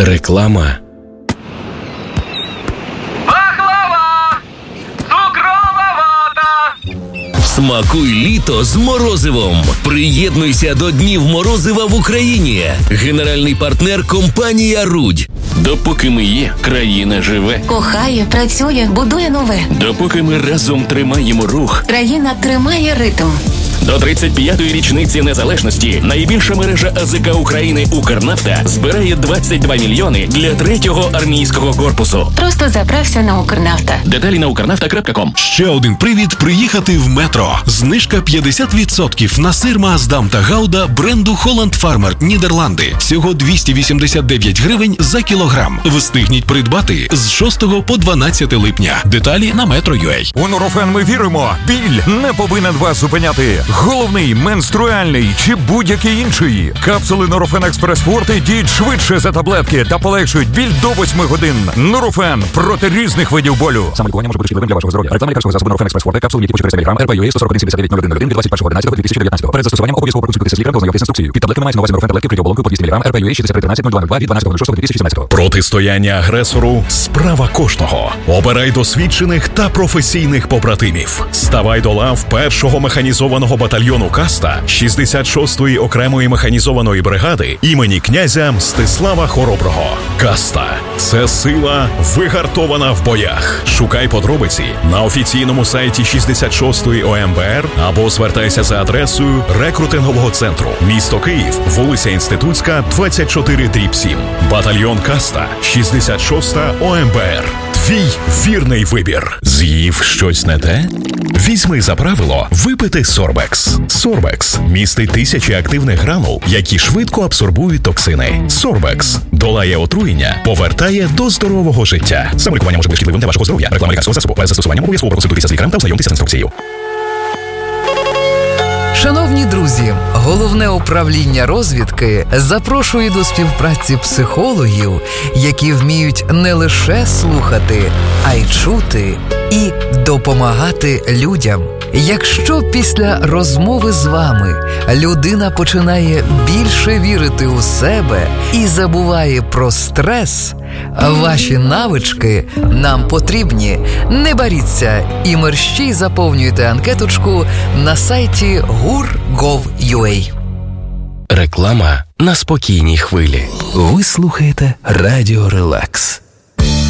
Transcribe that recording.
Реклама. Пахлава! Цукрова вата! Смакуй літо з морозивом. Приєднуйся до Днів морозива в Україні. Генеральний партнер – компанія «Рудь». Допоки ми є, країна живе. Кохає, працює, будує нове. Допоки ми разом тримаємо рух. Країна тримає ритм. До 35-ї річниці незалежності найбільша мережа АЗК України «Укрнафта» збирає 22 мільйони для 3-го армійського корпусу. Просто заправся на «Укрнафта». Деталі на ukernafta.com. Ще один привід приїхати в метро. Знижка 50% на сир Маасдам та Гауда бренду Holland Farmer Нідерланди. Всього 289 гривень за кілограм. Встигніть придбати з 6 по 12 липня. Деталі на Metro.ua. У Нурофен ми віримо. Біль не повинен вас зупиняти. Головний, менструальний чи будь-який інший. Капсули Нурофен Експрес Форте діють швидше за таблетки та полегшують біль до 8 годин. Нурофен проти різних видів болю. Саме лікування може бути шкідливим для вашого здоров'я. Реклама лікарського засобу Нурофен Експрес Форте, капсули типу 400 мг, РП-ЮА 141 від 21.11.2019. Перед застосуванням обов'язково проконсультуйтеся з лікарем та ознайомтесь з інструкцією. Під таблетками мається на увазі Нурофен таблетки протиоболонкою по 200 мг, РП-ЮА 6313.0202 від 12.06.2017. Протистояння агресору – справа кожного. Обирай досвідчених та професійних побратимів. Ставай до лав 1-го механізованого батальйону «Каста» 66-ї окремої механізованої бригади імені князя Мстислава Хороброго. «Каста» – це сила, вигартована в боях. Шукай подробиці на офіційному сайті 66-ї ОМБР або звертайся за адресою рекрутингового центру. Місто Київ, вулиця Інститутська, 24/7. Батальйон «Каста», 66-та ОМБР. Твій вірний вибір. З'їв щось не те? Візьми за правило випити Сорбекс. Сорбекс містить тисячі активних гранул, які швидко абсорбують токсини. Сорбекс долає отруєння, повертає до здорового життя. Самолікування може бути шкідливим для вашого здоров'я. Реклама лікарського засобу. Перед застосуванням обов'язково проконсультуйтеся з лікарем та ознайомтеся з інструкцією. Шановні друзі, Головне управління розвідки запрошує до співпраці психологів, які вміють не лише слухати, а й чути і допомагати людям. Якщо після розмови з вами людина починає більше вірити у себе і забуває про стрес, ваші навички нам потрібні. Не боріться і мерщій заповнюйте анкеточку на сайті gur.gov.ua. Реклама на спокійній хвилі. Ви слухаєте Радіо Релакс.